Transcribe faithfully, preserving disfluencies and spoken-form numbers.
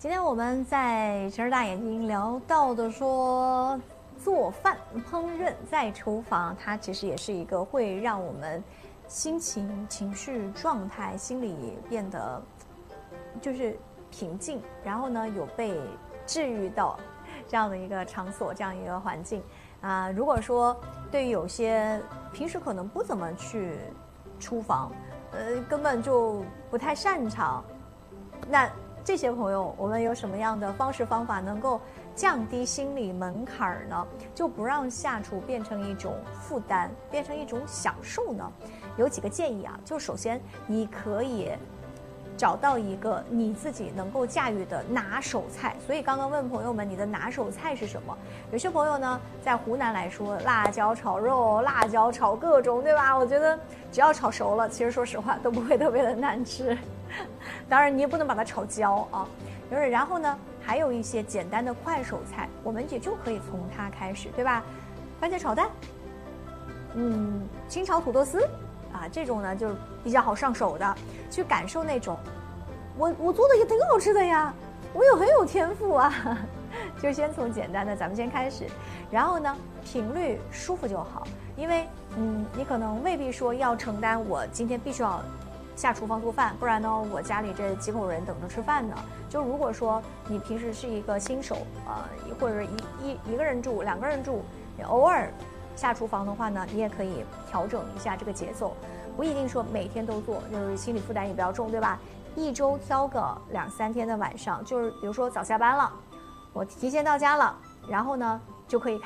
今天我们在晨儿大眼睛聊到的说，做饭、烹饪在厨房，它其实也是一个会让我们心情、情绪状态、心理变得就是平静，然后呢有被治愈到这样的一个场所，这样一个环境啊、呃。如果说对于有些平时可能不怎么去厨房，呃，根本就不太擅长，那这些朋友，我们有什么样的方式方法能够降低心理门槛呢？就不让下厨变成一种负担，变成一种享受呢？有几个建议啊，就首先你可以找到一个你自己能够驾驭的拿手菜。所以刚刚问朋友们，你的拿手菜是什么？有些朋友呢，在湖南来说，辣椒炒肉、辣椒炒各种，对吧？我觉得只要炒熟了，其实说实话都不会特别的难吃。当然你也不能把它炒焦啊，就是然后呢，还有一些简单的快手菜，我们也就可以从它开始，对吧？番茄炒蛋，嗯，清炒土豆丝啊，这种呢就是比较好上手的，去感受那种我我做的也挺好吃的呀，我有很有天赋啊，就先从简单的咱们先开始，然后呢频率舒服就好，因为嗯你可能未必说要承担我今天必须要下厨房做饭，不然呢我家里这几口人等着吃饭呢。就如果说你平时是一个新手啊、呃，或者一一一个人住两个人住，偶尔下厨房的话呢，你也可以调整一下这个节奏，不一定说每天都做，就是心理负担也比较重，对吧？一周挑个两三天的晚上，就是比如说早下班了，我提前到家了，然后呢就可以